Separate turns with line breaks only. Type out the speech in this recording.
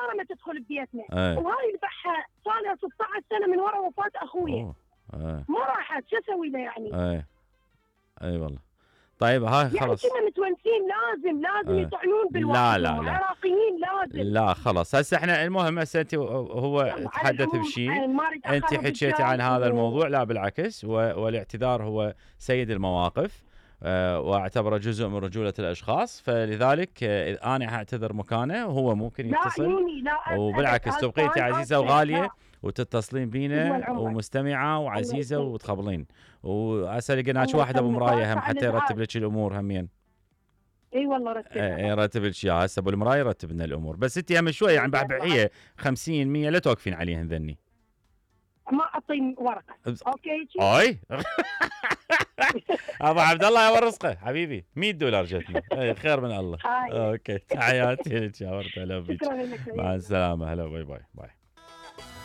محترمه تدخل ببيتنا،
ايه
وهاي ذبحها صار لها 16 سنه من ورا وفاه اخويا.
ايه
ما راحت، شو اسوي له يعني؟
ايه اي والله. طيب هاي خلاص
يعني كنا متونسين، لازم يطعنون بالواحد.
لا
عراقيين لازم.
لا خلاص. هسه احنا المهم هسه انت هو تحدث بشيء، انت حكيتي عن هذا الموضوع، لا بالعكس، والاعتذار هو سيد المواقف، واعتبره جزء من رجولة الاشخاص، فلذلك انا اعتذر مكانه وهو ممكن يتصل. وبالعكس تبقيتي عزيزة وغالية وتتصلين بينا ومستمعة وعزيزة وتخبلين، وهسه لقيناش واحدة بمراية هم حتى يرتب لك الامور همين.
اي والله
رتب لك اياها هسه ابو المرايه يرتب لنا الامور، بس انت هم شوي يعني بعبعيه 50 100 لا توقفين عليهن ذني.
ما اعطي ورقه اوكي
اي ابو عبد الله يا ورزقه حبيبي $100 جتني. خير من الله. اوكي تحياتي لك يا ورده. هلا بك، مع السلامه. هلا باي باي باي.